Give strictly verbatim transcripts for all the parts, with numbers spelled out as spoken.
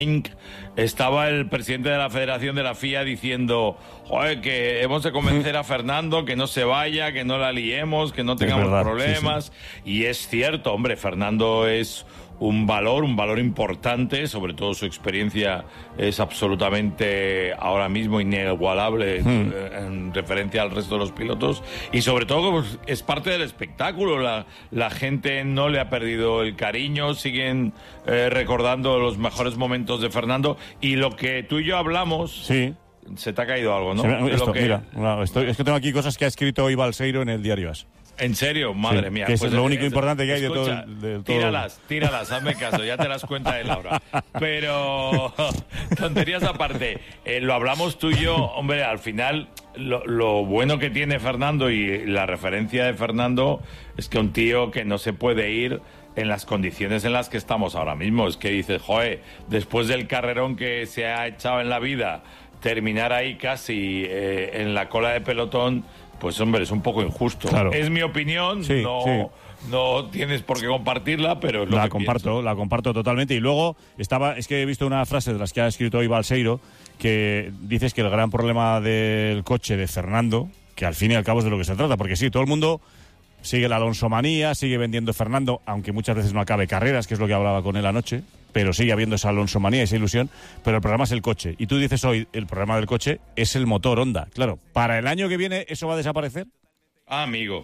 estaba el presidente de la Federación de la F I A diciendo, joder, que hemos de convencer a Fernando que no se vaya, que no la liemos, que no tengamos verdad, problemas. Sí, sí. Y es cierto, hombre, Fernando es un valor, un valor importante, sobre todo su experiencia es absolutamente ahora mismo inigualable hmm. en referencia al resto de los pilotos, y sobre todo pues, es parte del espectáculo, la, la gente no le ha perdido el cariño, siguen eh, recordando los mejores momentos de Fernando, y lo que tú y yo hablamos... Sí. Se te ha caído algo, ¿no? Me, esto, lo que... mira, no, estoy, es que tengo aquí cosas que ha escrito hoy Balseiro en el diario As. ¿En serio? Madre sí, mía. Que es pues lo es, único es, importante que hay escucha, de todo, de todo... Tíralas, tíralas, hazme caso, ya te las cuenta él ahora. Pero, tonterías aparte, eh, lo hablamos tú y yo, hombre, al final, lo, lo bueno que tiene Fernando y la referencia de Fernando es que un tío que no se puede ir en las condiciones en las que estamos ahora mismo. Es que dices, joder, después del carrerón que se ha echado en la vida, terminar ahí casi eh, en la cola de pelotón, pues hombre, es un poco injusto. Claro. Es mi opinión, sí, no, sí. no tienes por qué compartirla, pero es lo la que comparto, pienso. La comparto totalmente. Y luego estaba, es que he visto una frase de las que ha escrito hoy Balseiro, que dices que el gran problema del coche de Fernando, que al fin y al cabo es de lo que se trata, porque sí, todo el mundo sigue la Alonso manía, sigue vendiendo Fernando, aunque muchas veces no acabe carreras, que es lo que hablaba con él anoche, pero sigue habiendo esa Alonso manía, esa ilusión, pero el problema es el coche. Y tú dices hoy, el problema del coche es el motor Honda. Claro, ¿para el año que viene eso va a desaparecer? Ah, amigo.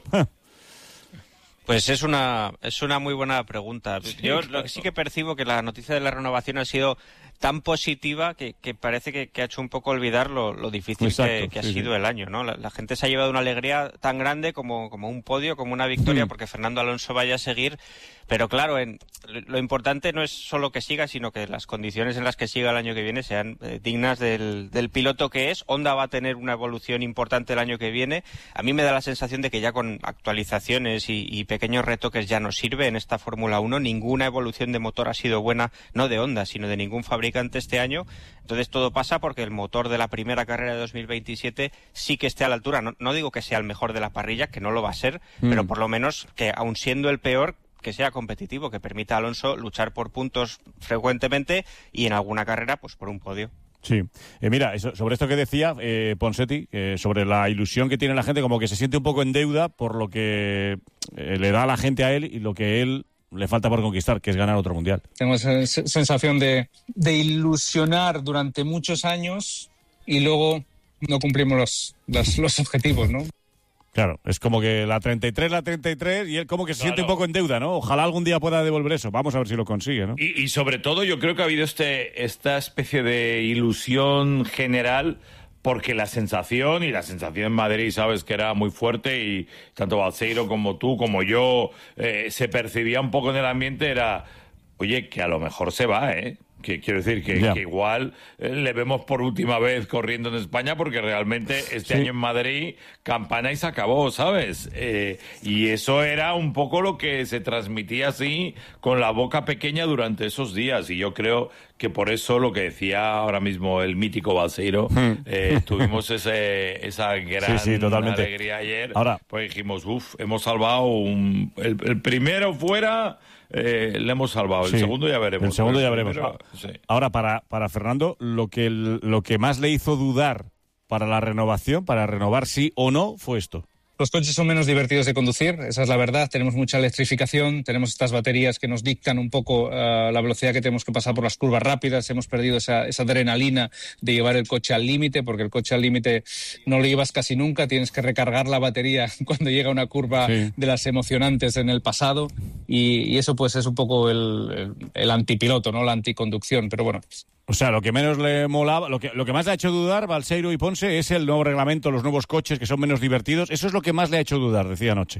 Pues es una es una muy buena pregunta. Sí, Yo claro. lo que sí que percibo que la noticia de la renovación ha sido tan positiva que, que parece que, que ha hecho un poco olvidar lo, lo difícil Exacto, que, que ha sí, sido sí. el año, ¿no? La, la gente se ha llevado una alegría tan grande como, como un podio, como una victoria, mm. porque Fernando Alonso vaya a seguir. Pero claro, en, lo importante no es solo que siga, sino que las condiciones en las que siga el año que viene sean eh, dignas del, del piloto que es. Honda va a tener una evolución importante el año que viene. A mí me da la sensación de que ya con actualizaciones y, y pequeños retoques ya no sirve en esta Fórmula uno. Ninguna evolución de motor ha sido buena, no de Honda, sino de ningún fabricante este año. Entonces todo pasa porque el motor de la primera carrera de dos mil veintisiete sí que esté a la altura. No, no digo que sea el mejor de la parrilla, que no lo va a ser, mm. pero por lo menos que aun siendo el peor, que sea competitivo, que permita a Alonso luchar por puntos frecuentemente y en alguna carrera pues por un podio. Sí. Eh, mira, eso, sobre esto que decía eh, Ponseti, eh, sobre la ilusión que tiene la gente, como que se siente un poco en deuda por lo que eh, le da a la gente a él y lo que él le falta por conquistar, que es ganar otro mundial. Tengo esa sensación de, de ilusionar durante muchos años y luego no cumplimos los, los, los objetivos, ¿no? Claro, es como que la treinta y tres, la treinta y tres, y él como que se claro. siente un poco en deuda, ¿no? Ojalá algún día pueda devolver eso. Vamos a ver si lo consigue, ¿no? Y, y sobre todo yo creo que ha habido este esta especie de ilusión general, porque la sensación, y la sensación en Madrid, sabes que era muy fuerte, y tanto Balseiro como tú, como yo, eh, se percibía un poco en el ambiente, era, oye, que a lo mejor se va, ¿eh? Que quiero decir que, yeah. que igual eh, le vemos por última vez corriendo en España, porque realmente este sí. año en Madrid campana y se acabó, ¿sabes? Eh, y eso era un poco lo que se transmitía así con la boca pequeña durante esos días, y yo creo que por eso lo que decía ahora mismo el mítico Balseiro, eh, tuvimos ese, esa gran sí, sí, totalmente. alegría ayer, ahora, pues dijimos, uff, hemos salvado un, el, el primero fuera... Eh, le hemos salvado, el sí, segundo ya veremos. El segundo ya veremos. Pero, sí. Ahora, para, para Fernando, lo que, lo que más le hizo dudar para la renovación, para renovar sí o no, fue esto. Los coches son menos divertidos de conducir, esa es la verdad. Tenemos mucha electrificación, tenemos estas baterías que nos dictan un poco uh, la velocidad que tenemos que pasar por las curvas rápidas. Hemos perdido esa, esa adrenalina de llevar el coche al límite, porque el coche al límite no lo llevas casi nunca. Tienes que recargar la batería cuando llega una curva sí. de las emocionantes en el pasado. Y, y eso pues es un poco el, el, el antipiloto, ¿no? La anticonducción, pero bueno... O sea, lo que menos le molaba, lo que, lo que más le ha hecho dudar, Balseiro y Ponce, es el nuevo reglamento, los nuevos coches que son menos divertidos. Eso es lo que más le ha hecho dudar, decía anoche.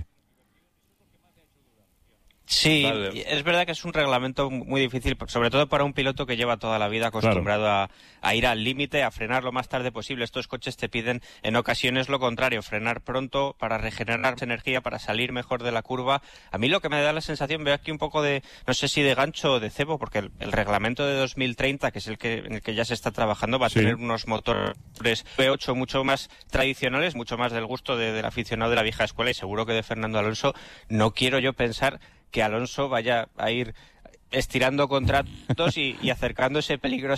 Sí, vale. Es verdad que es un reglamento muy difícil, sobre todo para un piloto que lleva toda la vida acostumbrado claro. a, a ir al límite, a frenar lo más tarde posible. Estos coches te piden en ocasiones lo contrario, frenar pronto para regenerar energía, para salir mejor de la curva. A mí lo que me da la sensación, veo aquí un poco de, no sé si de gancho o de cebo, porque el, el reglamento de dos mil treinta, que es el que en el que ya se está trabajando, va a sí. tener unos motores V ocho mucho más tradicionales, mucho más del gusto de, del aficionado de la vieja escuela, y seguro que de Fernando Alonso. No quiero yo pensar que Alonso vaya a ir estirando contratos y, y acercándose peligrosamente